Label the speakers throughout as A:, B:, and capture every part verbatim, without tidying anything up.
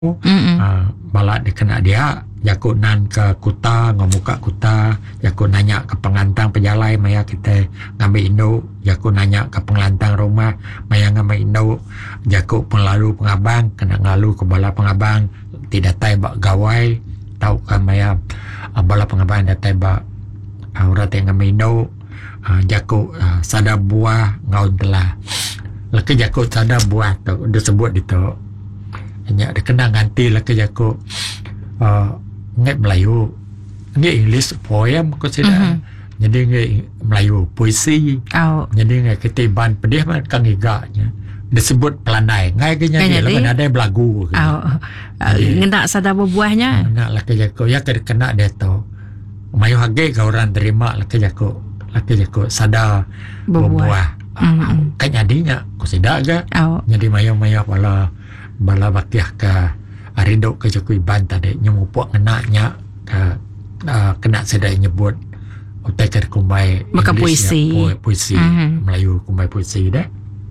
A: uh, balak dia kena dia jakut nan ke kuta ngomuka kuta jakut nanya ke pengantang pejalai maya kita ngambil induk jakut nanya ke pengelantang rumah maya ngambil induk jakut penglalu pengabang kena ngalu ke bala pengabang tidak tai bak gawai tahu kan maya uh, bala pengabang datai bak uh, urat yang ngambil induk uh, jakut uh, sada buah ngaun telah laki jakut sada buah tu dia sebut itu hanya dia kena ganti laki jakut uh, ngai Melayu ngai English poem ko sida mm-hmm. jadi ngai Melayu puisi oh. jadi ngai ketiban pedih man kang iganya disebut pelanai ngai ke jadi lawan ada belagu
B: oh. uh, ngena sada buahnya
A: nak laki jako ya kena dia tu mayu hage ka orang terima laki jako laki jako sada buah mm-hmm. kan jadinya ko sida ga oh. jadi mayu-mayu bala bala bakiah ka aridok ke Jokowi Ban tadi nyemupuk ngenaknya ke uh, kena sedai nyebut utai ke kumbai
B: maka puisi
A: ya, pu- puisi mm-hmm. Melayu kumbai puisi dah.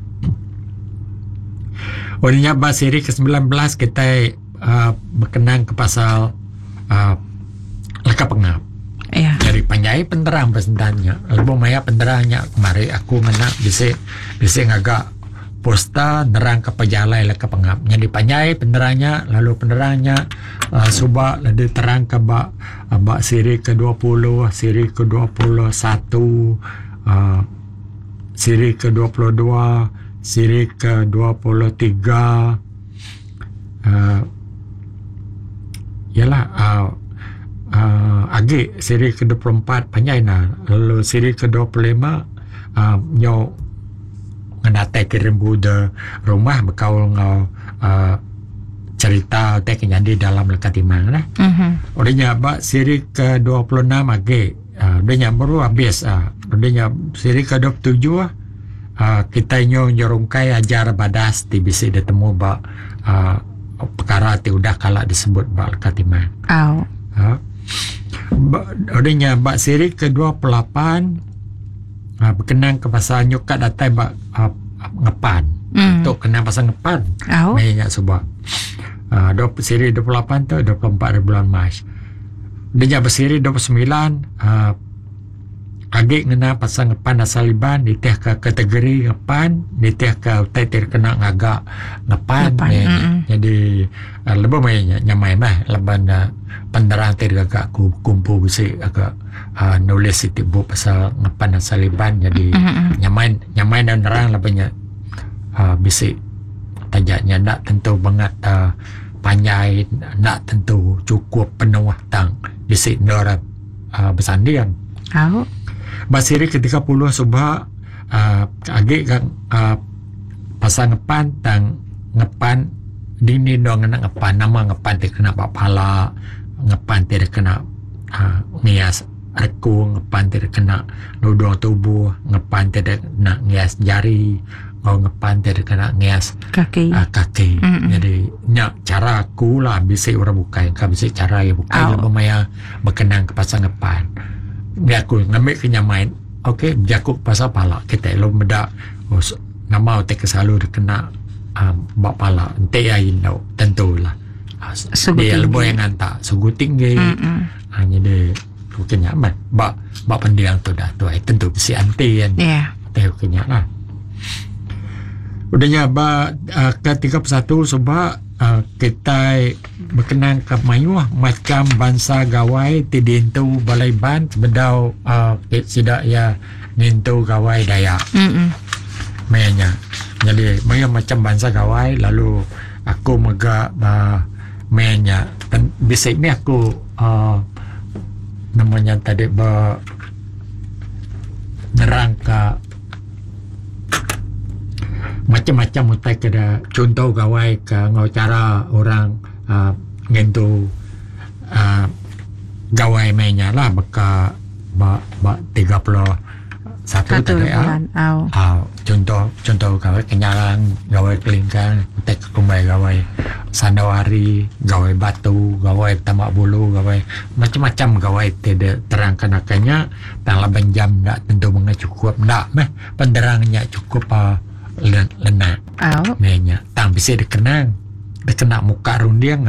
A: Orangnya bahas siri ke sembilan belas kita uh, berkenang ke pasal uh, leka pengap.
B: Yeah.
A: Dari panjai penterang pesentannya. Lebih maya penterangnya kemari aku ngenak bisa bisa ngagak posta nerang ke pejalai lah ke pengap yang dipanjai penerangnya lalu penerangnya uh, subak lalu terang ke bak uh, bak siri ke dua puluh siri ke dua puluh satu uh, siri ke dua puluh dua siri ke dua puluh tiga uh, yalah uh, uh, agi siri ke dua puluh empat panjai nah lalu siri ke dua puluh lima uh, nyo ngedatai kirim buda rumah berkaul ngau uh, cerita tek jadi dalam lekat timang lah. Mm-hmm. Udahnya bak siri ke dua puluh enam age uh, udahnya baru habis uh, udahnya siri ke dua puluh tujuh uh, kita nyo nyorongkai ajar badas ti bisi ditemu bak uh, perkara ti udah kala disebut bak lekat timang.
B: Oh.
A: Uh, udahnya bak siri ke dua puluh delapan Uh, berkenang ke pasal nyukat datai bak uh, ngepan mm. untuk kenang pasal ngepan
B: oh.
A: banyak sebab uh, siri dua puluh lapan tu dua puluh empat bulan Mac dia bersiri dua puluh sembilan uh, agak ngena pasal ngepan asal liban diteh ke kategori ngepan diteh ke utai terkena ngagak ngepan, ngepan. Eh, mm. jadi uh, lebih banyak nyamai mah leban uh, penderang tergagak kumpul besi agak uh, nulis itu buku pasal ngepan asal liban jadi mm-hmm. nyamain nyamain dan nerang lebihnya uh, besi tajaknya nak tentu banget uh, panjai nak tentu cukup penuh tang besi norat uh, bersanding
B: oh.
A: Basiri ke tiga puluh subha uh, agak kan uh, pasal ngepan tang ngepan dini dong nak ngepan nama ngepan terkena pala ngepan tidak kena uh, ngias reku ngepan tidak kena nudong tubuh ngepan tidak nak ngias jari atau ngepan tidak kena ngias
B: kaki
A: uh, kaki mm-hmm. jadi nyak cara aku lah bisa orang bukai kan bisa cara yang bukai oh. Lebih maya berkenang ke pasal ngepan dia aku ngambil kenyamain okey jakuk pasal pala kita lo beda oh, nama otak selalu kena uh, bak pala ente ya indo tentulah dia lebih yang hantar sugu tinggi hanya dia bukan nyaman bak bak pendiang tu dah tu tentu si anti kan
B: yeah.
A: Tahu kenyak lah udahnya bak uh, ke tiga puluh satu sebab uh, kita berkenang ke mayuh macam bangsa gawai tidintu balai ban bedau uh, sidak ya nintu gawai daya mayanya jadi maya macam bangsa gawai lalu aku megak uh, mainnya dan bisa ini aku uh, namanya tadi ber nerangka macam-macam utai kena contoh gawai ke ngau cara orang uh, ngentu uh, gawai mainnya lah beka ba, ba tiga puluh satu tadi ah uh, uh, contoh contoh gawai kenyalang gawai kelingkang utai kumbai gawai sandawari gawai batu gawai tamak bulu gawai macam-macam gawai tidak terangkan akannya tang laban jam tak tentu menga cukup tak meh penderangnya cukup uh, lenak
B: oh.
A: mainnya tang bisa dikenang dia kena muka rundiang